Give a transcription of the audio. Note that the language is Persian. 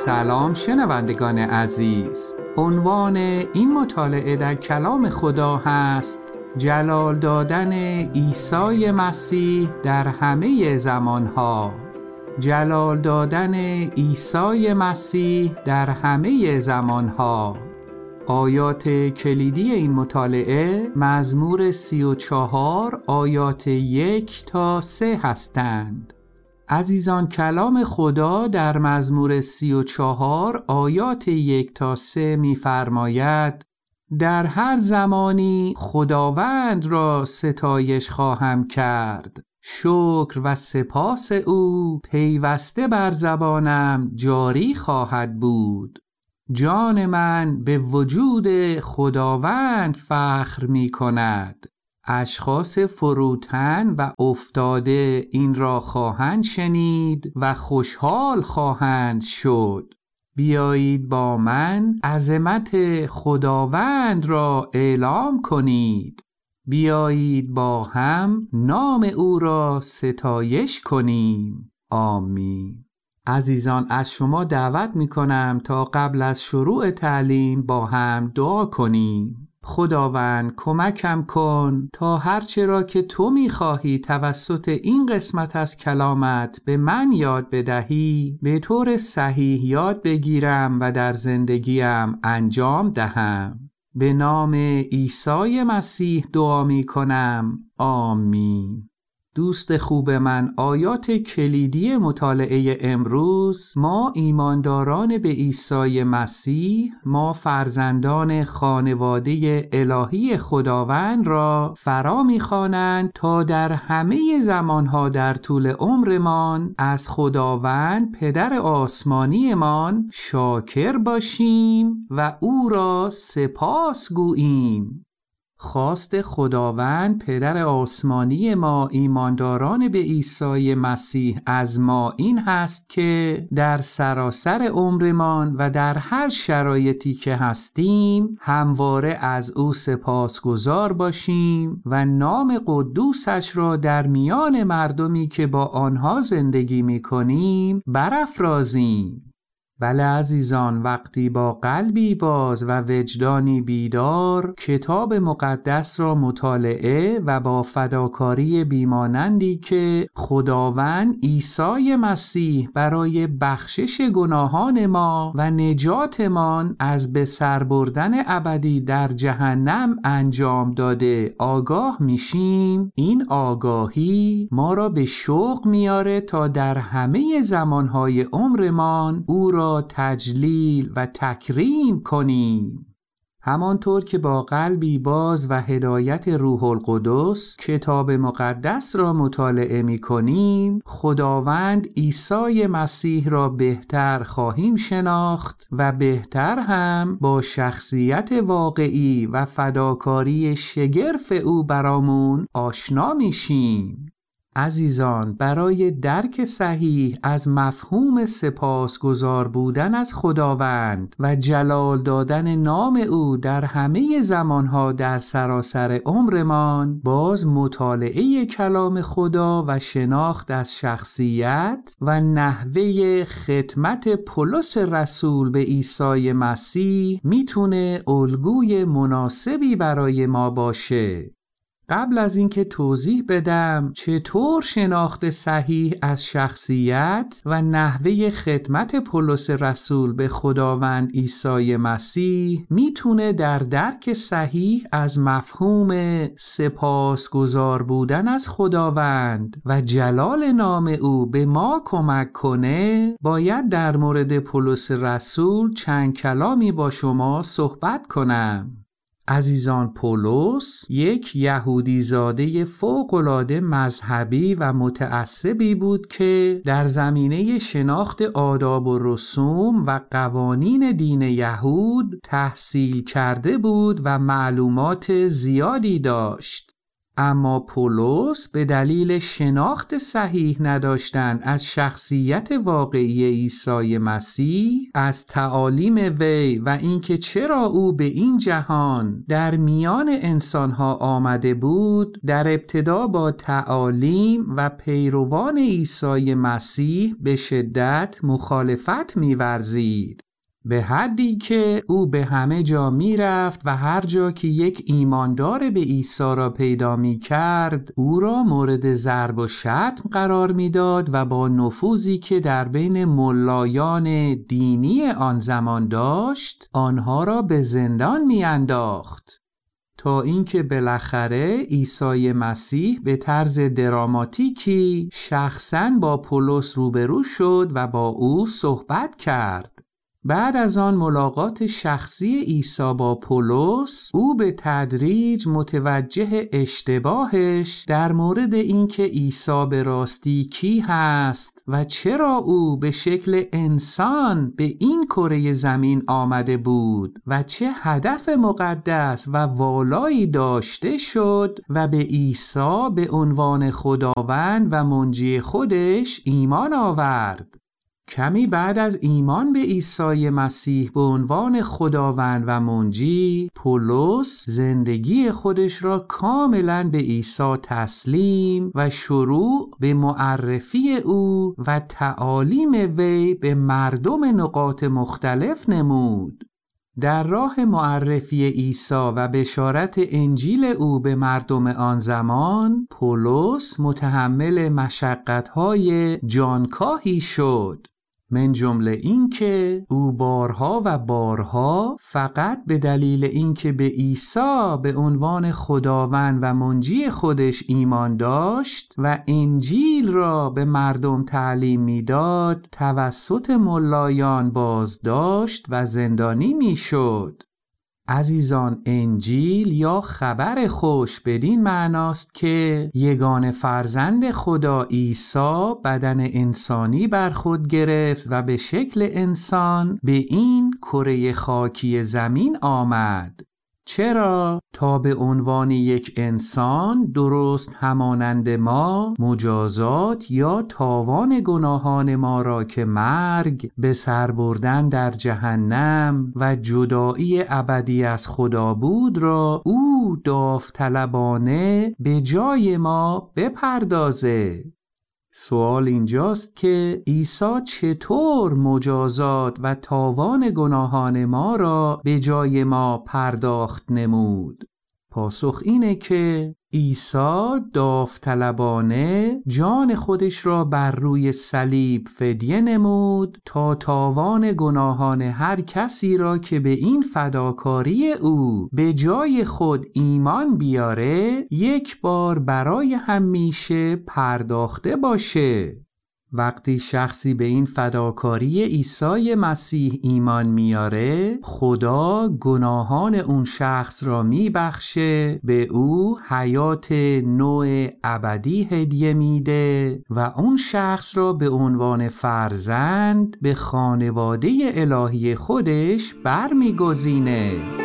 سلام شنوندگان عزیز. عنوان این مطالعه در کلام خدا هست جلال دادن عیسی مسیح در همه زمانها. جلال دادن عیسی مسیح در همه زمانها. آیات کلیدی این مطالعه مزمور 34 آیات 1 تا 3 هستند. عزیزان، کلام خدا در مزمور 34 آیات 1 تا 3 می‌فرماید: در هر زمانی خداوند را ستایش خواهم کرد، شکر و سپاس او پیوسته بر زبانم جاری خواهد بود. جان من به وجود خداوند فخر می کند. اشخاص فروتن و افتاده این را خواهند شنید و خوشحال خواهند شد. بیایید با من عظمت خداوند را اعلام کنید. بیایید با هم نام او را ستایش کنیم. آمین. عزیزان، از شما دعوت می کنم تا قبل از شروع تعلیم با هم دعا کنیم. خداوند، کمکم کن تا هرچه را که تو می خواهی توسط این قسمت از کلامت به من یاد بدهی به طور صحیح یاد بگیرم و در زندگیم انجام دهم. به نام عیسی مسیح دعا می کنم. آمین. دوست خوب من، آیات کلیدی مطالعه امروز ما ایمانداران به عیسی مسیح، ما فرزندان خانواده الهی خداوند را فرا می‌خوانند تا در همه زمانها در طول عمرمان از خداوند پدر آسمانیمان شاکر باشیم و او را سپاس گوییم. خواست خداوند پدر آسمانی ما ایمانداران به عیسی مسیح از ما این هست که در سراسر عمرمان و در هر شرایطی که هستیم همواره از او سپاسگزار باشیم و نام قدوسش را در میان مردمی که با آنها زندگی می‌کنیم برافرازیم. بله عزیزان، وقتی با قلبی باز و وجدانی بیدار کتاب مقدس را مطالعه و با فداکاری بیمانندی که خداوند عیسی مسیح برای بخشش گناهان ما و نجاتمان از به سر بردن ابدی در جهنم انجام داده آگاه میشیم، این آگاهی ما را به شوق میاره تا در همه زمانهای عمرمان او را تجلیل و تکریم کنیم. همانطور که با قلبی باز و هدایت روح القدس کتاب مقدس را مطالعه می کنیم، خداوند عیسی مسیح را بهتر خواهیم شناخت و بهتر هم با شخصیت واقعی و فداکاری شگرف او برامون آشنا میشیم. عزیزان، برای درک صحیح از مفهوم سپاسگزار بودن از خداوند و جلال دادن نام او در همه زمانها در سراسر عمرمان، باز مطالعه کلام خدا و شناخت از شخصیت و نحوه خدمت پولس رسول به عیسی مسیح میتونه الگوی مناسبی برای ما باشه. قبل از اینکه توضیح بدم چطور شناخت صحیح از شخصیت و نحوه خدمت پولس رسول به خداوند عیسی مسیح میتونه در درک صحیح از مفهوم سپاسگزار بودن از خداوند و جلال نام او به ما کمک کنه، باید در مورد پولس رسول چند کلامی با شما صحبت کنم. عزیزان، پولس یک یهودی زاده فوق‌العاده مذهبی و متعصبی بود که در زمینه شناخت آداب و رسوم و قوانین دین یهود تحصیل کرده بود و معلومات زیادی داشت. اما پولس به دلیل شناخت صحیح نداشتن از شخصیت واقعی عیسی مسیح، از تعالیم وی و اینکه چرا او به این جهان در میان انسانها آمده بود، در ابتدا با تعالیم و پیروان عیسی مسیح به شدت مخالفت می‌ورزید، به حدی که او به همه جا می رفت و هر جا که یک ایماندار به عیسی را پیدا می کرد او را مورد ضرب و شتم قرار می داد و با نفوذی که در بین ملایان دینی آن زمان داشت آنها را به زندان می انداخت، تا اینکه بالاخره عیسی مسیح به طرز دراماتیکی شخصاً با پولس روبرو شد و با او صحبت کرد. بعد از آن ملاقات شخصی عیسی با پولس، او به تدریج متوجه اشتباهش در مورد اینکه عیسی به راستی کی هست و چرا او به شکل انسان به این کره زمین آمده بود و چه هدف مقدس و والایی داشته شد و به عیسی به عنوان خداوند و منجی خودش ایمان آورد. کمی بعد از ایمان به عیسی مسیح به عنوان خداوند و منجی، پولس زندگی خودش را کاملاً به عیسی تسلیم و شروع به معرفی او و تعالیم وی به مردم نقاط مختلف نمود. در راه معرفی عیسی و بشارت انجیل او به مردم آن زمان، پولس متحمل مشقت‌های جانکاهی شد، من جمله این که او بارها و بارها فقط به دلیل اینکه به عیسی به عنوان خداوند و منجی خودش ایمان داشت و انجیل را به مردم تعلیم میداد، توسط ملایان بازداشت و زندانی میشد. عزیزان، انجیل یا خبر خوش بدین معناست که یگانه فرزند خدا عیسی بدن انسانی بر خود گرفت و به شکل انسان به این کره خاکی زمین آمد. چرا؟ تا به عنوان یک انسان درست همانند ما مجازات یا تاوان گناهان ما را که مرگ، به سر بردن در جهنم و جدایی ابدی از خدا بود را او داوطلبانه به جای ما بپردازه. سوال اینجاست که عیسی چطور مجازات و تاوان گناهان ما را به جای ما پرداخت نمود؟ پاسخ اینه که عیسی داوطلبانه جان خودش را بر روی صلیب فدیه نمود تا تاوان گناهان هر کسی را که به این فداکاری او به جای خود ایمان بیاره یک بار برای همیشه پرداخته باشه. وقتی شخصی به این فداکاری عیسی مسیح ایمان میاره، خدا گناهان اون شخص را میبخشه، به او حیات نوع ابدی هدیه میده و اون شخص را به عنوان فرزند به خانواده الهی خودش برمیگزینه.